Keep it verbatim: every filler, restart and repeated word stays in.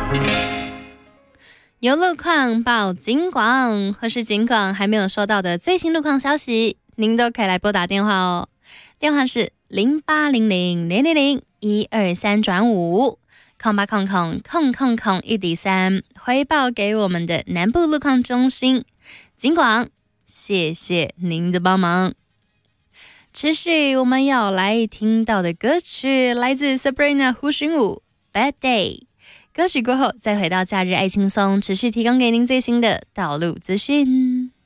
有路况报警广，或是警广还没有收到的最新路况消息，您都可以来拨打电话哦。电话是零八零零零零零一二三转五空八空空空空空一底三，回报给我们的南部路况中心警广。谢谢您的帮忙。持续我们要来听到的歌曲来自 Sabrina 胡寻武 Bad Day。歌曲过后再回到假日爱轻松，持续提供给您最新的道路资讯。